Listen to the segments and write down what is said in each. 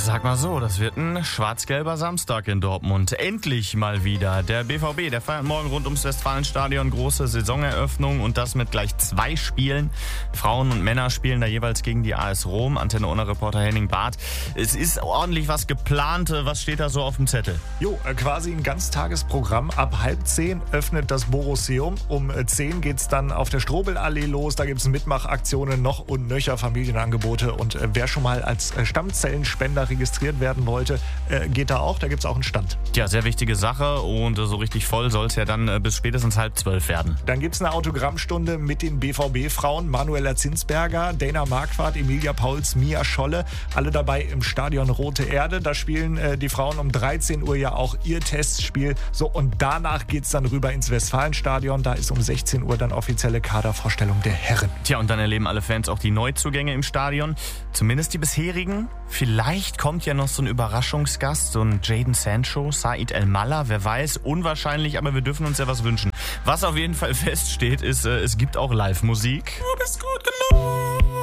sag mal so, das wird ein schwarz-gelber Samstag in Dortmund. Endlich mal wieder. Der BVB, der feiert morgen rund ums Westfalenstadion große Saisoneröffnung und das mit gleich 2 Spielen. Frauen und Männer spielen da jeweils gegen die AS Rom. Antenne Ohne-Reporter Henning Barth. Es ist ordentlich was geplant. Was steht da so auf dem Zettel? Quasi ein Ganztagesprogramm. Ab 9:30 öffnet das Borusseum. Um 10 geht's dann auf der Strobelallee los. Da gibt's Mitmachaktionen, noch und nöcher Familienangebote. Und wer schon mal als Stammzellenspender registriert werden wollte, geht da auch. Da gibt's auch einen Stand. Ja, sehr wichtige Sache und so richtig voll soll es ja dann bis spätestens 11:30 werden. Dann gibt's eine Autogrammstunde mit den BVB-Frauen. Manuela Zinsberger, Dana Marquardt, Emilia Pauls, Mia Scholle. Alle dabei im Stadion Rote Erde. Da spielen die Frauen um 13 Uhr ja auch ihr Testspiel. So, und danach geht's dann rüber ins Westfalenstadion. Da ist um 16 Uhr dann offizielle Kadervorstellung der Herren. Tja, und dann erleben alle Fans auch die Neuzugänge im Stadion. Zumindest die bisherigen. Vielleicht kommt ja noch so ein Überraschungsgast, so ein Jadon Sancho, Said El-Mallah, wer weiß, unwahrscheinlich, aber wir dürfen uns ja was wünschen. Was auf jeden Fall feststeht, ist, es gibt auch Live-Musik. Du bist gut genug.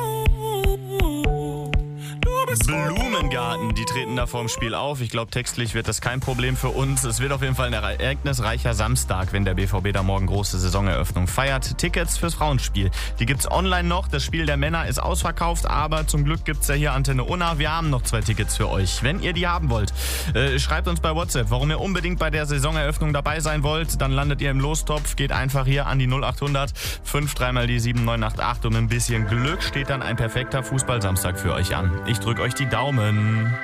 Blumengarten, die treten da vorm Spiel auf. Ich glaube, textlich wird das kein Problem für uns. Es wird auf jeden Fall ein ereignisreicher Samstag, wenn der BVB da morgen große Saisoneröffnung feiert. Tickets fürs Frauenspiel, die gibt's online noch. Das Spiel der Männer ist ausverkauft, aber zum Glück gibt's ja hier Antenne Unna. Wir haben noch 2 Tickets für euch. Wenn ihr die haben wollt, schreibt uns bei WhatsApp, warum ihr unbedingt bei der Saisoneröffnung dabei sein wollt. Dann landet ihr im Lostopf. Geht einfach hier an die 0800 53 mal die 7988 und mit ein bisschen Glück steht dann ein perfekter Fußballsamstag für euch an. Ich drücke euch die Daumen.